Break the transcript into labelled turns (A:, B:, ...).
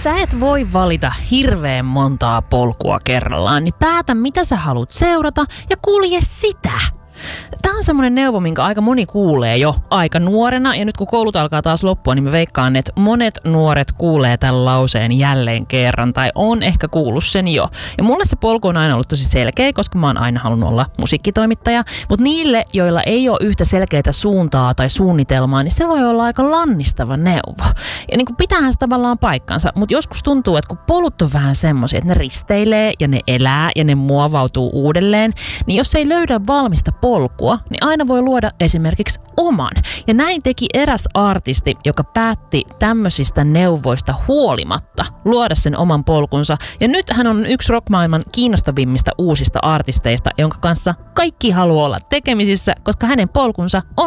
A: sä et voi valita hirveän montaa polkua kerrallaan, niin päätä mitä sä haluat seurata ja kulje sitä. Tämä on semmoinen neuvo, minkä aika moni kuulee jo aika nuorena, ja nyt kun koulut alkaa taas loppua, niin mä veikkaan, että monet nuoret kuulee tämän lauseen jälleen kerran, tai on ehkä kuullut sen jo. Ja mulle se polku on aina ollut tosi selkeä, koska mä oon aina halunnut olla musiikkitoimittaja, mutta niille, joilla ei ole yhtä selkeää suuntaa tai suunnitelmaa, niin se voi olla aika lannistava neuvo. Ja niin kuin pitäähän se tavallaan paikkansa, mutta joskus tuntuu, että kun polut on vähän semmoisia, että ne risteilee ja ne elää ja ne muovautuu uudelleen, niin jos ei löydä valmista polkua, niin aina voi luoda esimerkiksi oman. Ja näin teki eräs artisti, joka päätti tämmöisistä neuvoista huolimatta luoda sen oman polkunsa. Ja nyt hän on yksi rockmaailman kiinnostavimmista uusista artisteista, jonka kanssa kaikki haluaa olla tekemisissä, koska hänen polkunsa on